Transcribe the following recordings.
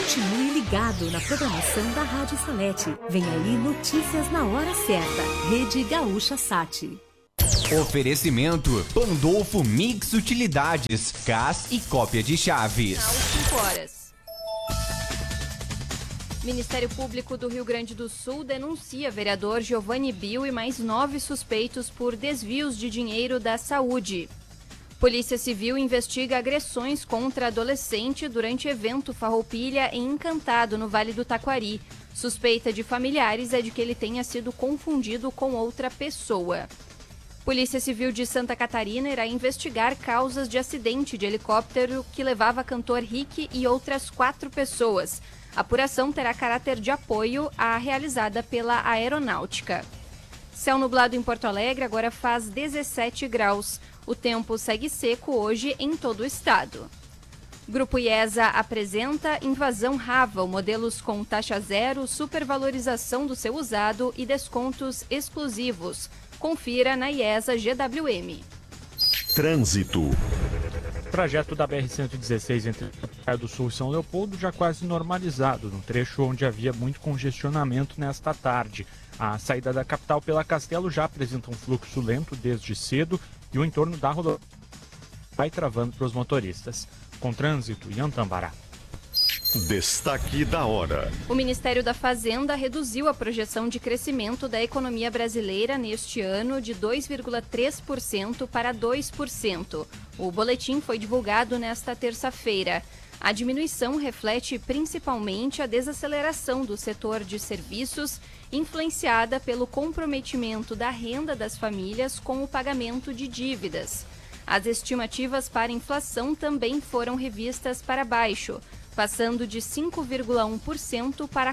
Continue ligado na programação da Rádio Salete. Vem aí notícias na hora certa. Rede Gaúcha Sat. Oferecimento Pandolfo Mix Utilidades, CAS e cópia de chaves. Às 5 horas. Ministério Público do Rio Grande do Sul denuncia vereador Giovanni Bill e mais 9 suspeitos por desvios de dinheiro da saúde. Polícia Civil investiga agressões contra adolescente durante evento Farroupilha em Encantado, no Vale do Taquari. Suspeita de familiares é de que ele tenha sido confundido com outra pessoa. Polícia Civil de Santa Catarina irá investigar causas de acidente de helicóptero que levava cantor Rick e outras 4 pessoas. A apuração terá caráter de apoio à realizada pela Aeronáutica. Céu nublado em Porto Alegre, agora faz 17 graus. O tempo segue seco hoje em todo o estado. Grupo IESA apresenta Invasão Raval, modelos com taxa zero, supervalorização do seu usado e descontos exclusivos. Confira na IESA GWM. Trânsito. O trajeto da BR-116 entre Caio do Sul e São Leopoldo já quase normalizado, no trecho onde havia muito congestionamento nesta tarde. A saída da capital pela Castelo já apresenta um fluxo lento desde cedo e o entorno da rodovia vai travando para os motoristas. Com trânsito em Antambará. Destaque da hora. O Ministério da Fazenda reduziu a projeção de crescimento da economia brasileira neste ano de 2,3% para 2%. O boletim foi divulgado nesta terça-feira. A diminuição reflete principalmente a desaceleração do setor de serviços, influenciada pelo comprometimento da renda das famílias com o pagamento de dívidas. As estimativas para inflação também foram revistas para baixo, passando de 5,1% para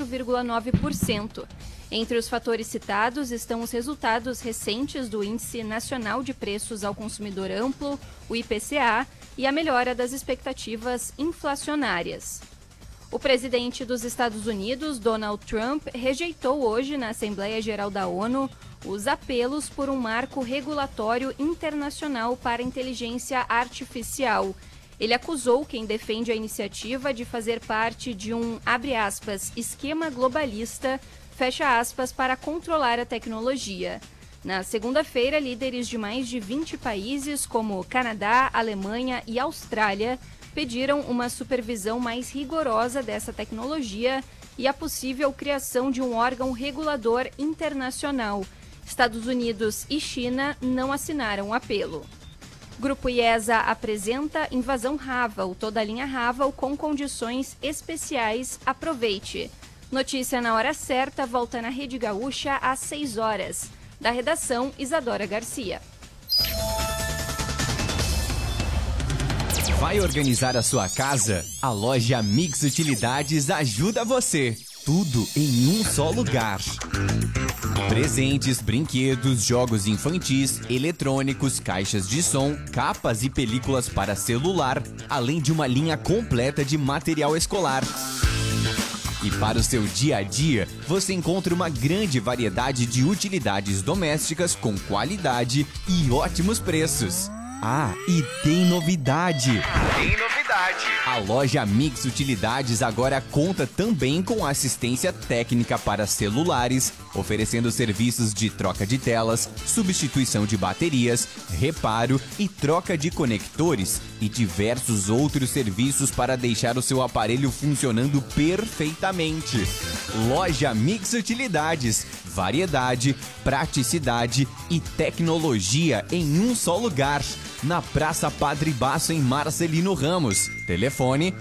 4,9%. Entre os fatores citados estão os resultados recentes do Índice Nacional de Preços ao Consumidor Amplo, o IPCA, e a melhora das expectativas inflacionárias. O presidente dos Estados Unidos, Donald Trump, rejeitou hoje na Assembleia Geral da ONU os apelos por um marco regulatório internacional para a inteligência artificial. Ele acusou quem defende a iniciativa de fazer parte de um, abre aspas, esquema globalista, fecha aspas, para controlar a tecnologia. Na segunda-feira, líderes de mais de 20 países, como Canadá, Alemanha e Austrália, pediram uma supervisão mais rigorosa dessa tecnologia e a possível criação de um órgão regulador internacional. Estados Unidos e China não assinaram o apelo. Grupo IESA apresenta Invasão Raval, toda a linha Raval com condições especiais. Aproveite. Notícia na hora certa volta na Rede Gaúcha às 6 horas. Da redação, Isadora Garcia. Vai organizar a sua casa? A loja Mix Utilidades ajuda você. Tudo em um só lugar. Presentes, brinquedos, jogos infantis, eletrônicos, caixas de som, capas e películas para celular, além de uma linha completa de material escolar. E para o seu dia a dia, você encontra uma grande variedade de utilidades domésticas com qualidade e ótimos preços. Ah, e tem novidade! A loja Mix Utilidades agora conta também com assistência técnica para celulares, oferecendo serviços de troca de telas, substituição de baterias, reparo e troca de conectores e diversos outros serviços para deixar o seu aparelho funcionando perfeitamente. Loja Mix Utilidades, variedade, praticidade e tecnologia em um só lugar. Na Praça Padre Baço, em Marcelino Ramos. Telefone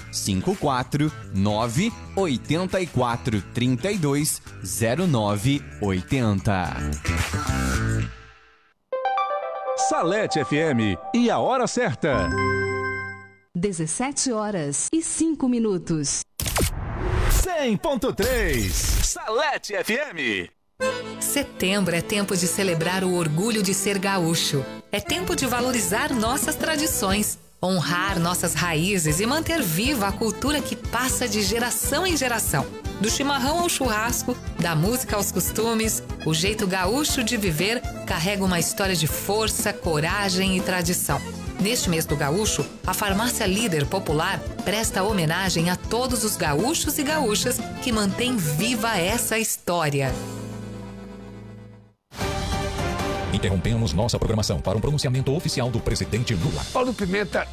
549-8432-0980. Salete FM e a hora certa. 17 horas e 5 minutos. 100.3 Salete FM. Setembro é tempo de celebrar o orgulho de ser gaúcho. É tempo de valorizar nossas tradições, honrar nossas raízes e manter viva a cultura que passa de geração em geração. Do chimarrão ao churrasco, da música aos costumes, o jeito gaúcho de viver carrega uma história de força, coragem e tradição. Neste mês do gaúcho, a Farmácia Líder Popular presta homenagem a todos os gaúchos e gaúchas que mantêm viva essa história. Interrompemos nossa programação para um pronunciamento oficial do presidente Lula. Paulo Pimenta